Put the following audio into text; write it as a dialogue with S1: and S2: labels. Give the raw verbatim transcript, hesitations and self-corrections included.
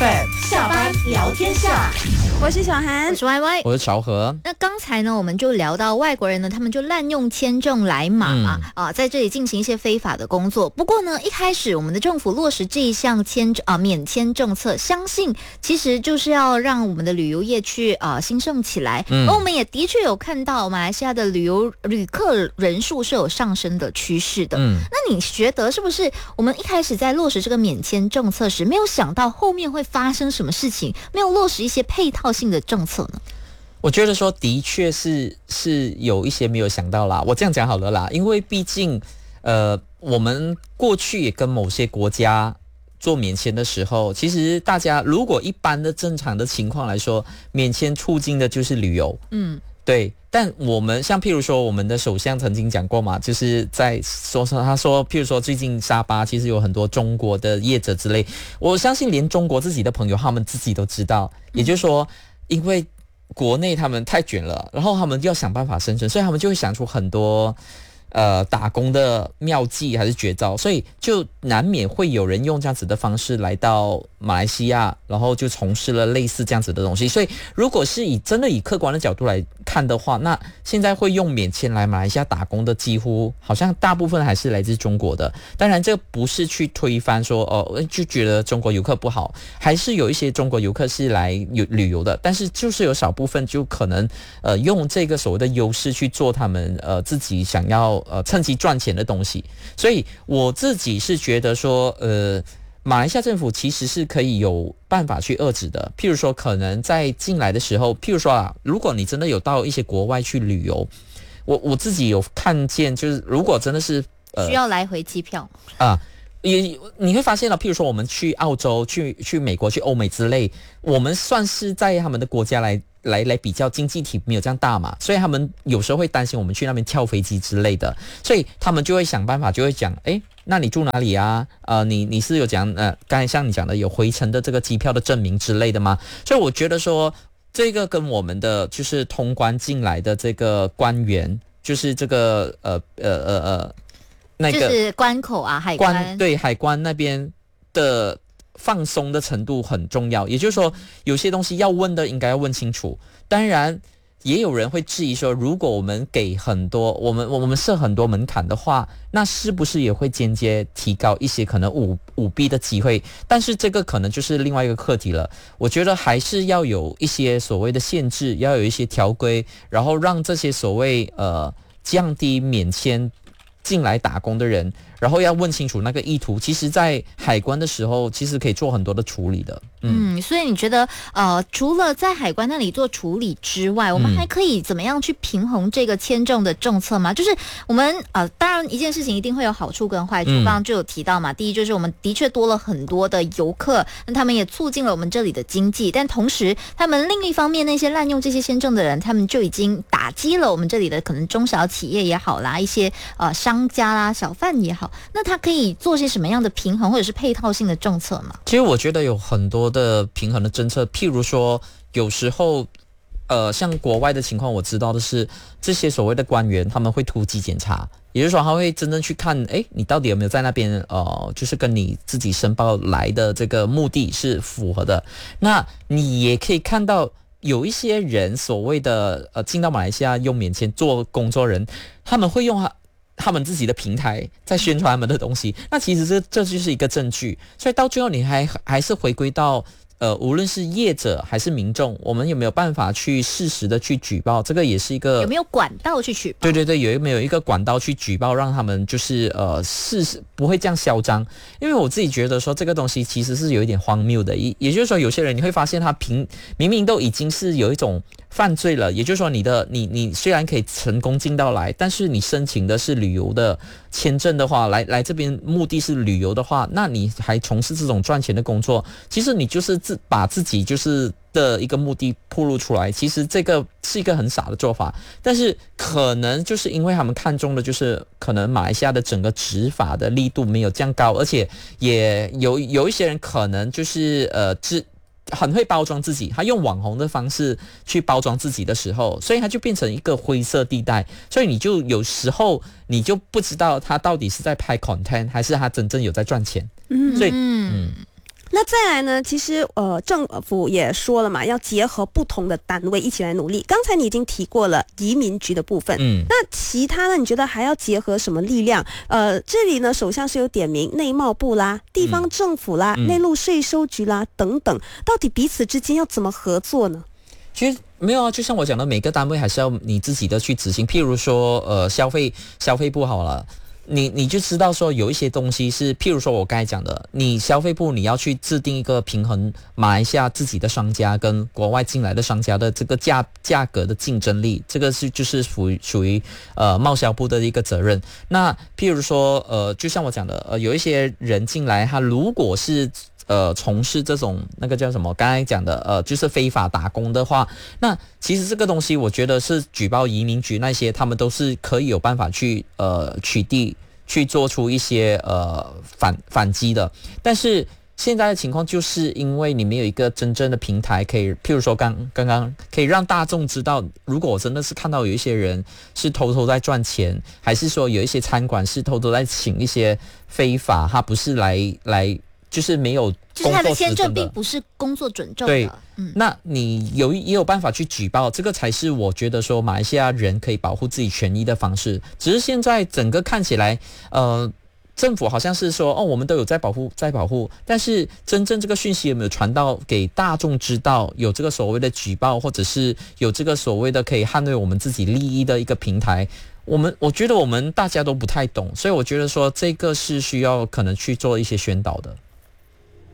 S1: F M 下班聊天下，
S2: 我是小涵，
S3: 我是 Y Y，
S4: 我是朝和。
S3: 那刚才呢，我们就聊到外国人呢，他们就滥用签证来马嘛、嗯、啊，在这里进行一些非法的工作。不过呢，一开始我们的政府落实这一项签啊免签政策，相信其实就是要让我们的旅游业去啊兴盛起来。嗯，而我们也的确有看到马来西亚的旅游旅客人数是有上升的趋势的。嗯，那你觉得是不是我们一开始在落实这个免签政策时，没有想到后面会发生什么事情，没有落实一些配套性的政策呢？
S4: 我觉得说的确是是有一些没有想到啦，我这样讲好了啦，因为毕竟呃我们过去也跟某些国家做免签的时候，其实大家如果一般的正常的情况来说，免签促进的就是旅游，嗯，对。但我们像譬如说我们的首相曾经讲过嘛，就是在说说他说譬如说最近沙巴其实有很多中国的业者之类，我相信连中国自己的朋友他们自己都知道，也就是说因为国内他们太卷了，然后他们要想办法生存，所以他们就会想出很多呃打工的妙计还是绝招，所以就难免会有人用这样子的方式来到马来西亚，然后就从事了类似这样子的东西。所以如果是以真的以客观的角度来看的话，那现在会用免签来马来西亚打工的几乎好像大部分还是来自中国的。当然这不是去推翻说哦就觉得中国游客不好，还是有一些中国游客是来旅游的，但是就是有少部分就可能呃用这个所谓的优势去做他们呃自己想要呃趁机赚钱的东西。所以我自己是觉得说呃马来西亚政府其实是可以有办法去遏制的，譬如说可能在进来的时候，譬如说啊，如果你真的有到一些国外去旅游，我我自己有看见，就是如果真的是
S3: 呃需要来回机票
S4: 啊。也你会发现了，譬如说我们去澳洲、去去美国、去欧美之类，我们算是在他们的国家来来来比较经济体没有这样大嘛，所以他们有时候会担心我们去那边跳飞机之类的，所以他们就会想办法，就会讲，诶，那你住哪里啊？呃，你你是有讲呃，刚才像你讲的有回程的这个机票的证明之类的吗？所以我觉得说这个跟我们的就是通关进来的这个官员，就是这个呃呃呃呃。那个、
S3: 就是关口啊，海关，
S4: 对海关那边的放松的程度很重要。也就是说，有些东西要问的应该要问清楚。当然，也有人会质疑说，如果我们给很多，我们我们设很多门槛的话，那是不是也会间接提高一些可能舞舞弊的机会？但是这个可能就是另外一个课题了。我觉得还是要有一些所谓的限制，要有一些条规，然后让这些所谓呃降低免签进来打工的人，然后要问清楚那个意图，其实在海关的时候其实可以做很多的处理的。
S3: 嗯, 嗯，所以你觉得呃，除了在海关那里做处理之外，我们还可以怎么样去平衡这个签证的政策吗？就是我们呃，当然一件事情一定会有好处跟坏处，刚刚就有提到嘛，第一就是我们的确多了很多的游客，那他们也促进了我们这里的经济，但同时他们另一方面那些滥用这些签证的人，他们就已经打击了我们这里的可能中小企业也好啦，一些呃商家啦、小贩也好，那他可以做些什么样的平衡或者是配套性的政策吗？
S4: 其实我觉得有很多的平衡的政策，譬如说有时候呃，像国外的情况我知道的是，这些所谓的官员他们会突击检查，也就是说他会真正去看，诶，你到底有没有在那边呃，就是跟你自己申报来的这个目的是符合的。那你也可以看到有一些人所谓的呃进到马来西亚用免签做工作人，他们会用他们自己的平台在宣传他们的东西，那其实这这就是一个证据。所以到最后你还还是回归到呃，无论是业者还是民众，我们有没有办法去适时的去举报？这个也是一个
S3: 有没有管道去举报？
S4: 对对对，有没有一个管道去举报，让他们就是呃，事实不会这样嚣张。因为我自己觉得说这个东西其实是有一点荒谬的，也也就是说，有些人你会发现他平明明都已经是有一种犯罪了，也就是说你的你你虽然可以成功进到来，但是你申请的是旅游的签证的话，来来这边目的是旅游的话，那你还从事这种赚钱的工作，其实你就是自把自己就是的一个目的暴露出来，其实这个是一个很傻的做法。但是可能就是因为他们看中的就是可能马来西亚的整个执法的力度没有这样高，而且也有有一些人可能就是呃知很会包装自己，他用网红的方式去包装自己的时候，所以他就变成一个灰色地带，所以你就有时候你就不知道他到底是在拍 content 还是他真正有在赚钱。嗯，所以嗯
S2: 那再来呢，其实呃政府也说了嘛，要结合不同的单位一起来努力。刚才你已经提过了移民局的部分，嗯，那其他呢，你觉得还要结合什么力量？呃，这里呢，首相是有点名内贸部啦、地方政府啦、嗯、内陆税收局啦等等，到底彼此之间要怎么合作呢？
S4: 其实没有啊，就像我讲的，每个单位还是要你自己的去执行。譬如说，呃，消费消费部好了。你你就知道说有一些东西是，譬如说我刚才讲的，你消费部你要去制定一个平衡马来西亚自己的商家跟国外进来的商家的这个价价格的竞争力，这个是就是属于属于呃贸销部的一个责任。那譬如说呃，就像我讲的，呃，有一些人进来，他如果是呃，从事这种那个叫什么？刚才讲的呃，就是非法打工的话，那其实这个东西，我觉得是举报移民局那些，他们都是可以有办法去呃取缔，去做出一些呃反反击的。但是现在的情况就是因为你没有一个真正的平台，可以譬如说刚刚刚可以让大众知道，如果我真的是看到有一些人是偷偷在赚钱，还是说有一些餐馆是偷偷在请一些非法，他不是来来。就是没有工作，
S3: 就是他的签证并不是工作准证的。
S4: 对，嗯，那你有也有办法去举报，这个才是我觉得说马来西亚人可以保护自己权益的方式。只是现在整个看起来，呃，政府好像是说哦，我们都有在保护，在保护，但是真正这个讯息有没有传到给大众知道，有这个所谓的举报，或者是有这个所谓的可以捍卫我们自己利益的一个平台？我们我觉得我们大家都不太懂，所以我觉得说这个是需要可能去做一些宣导的。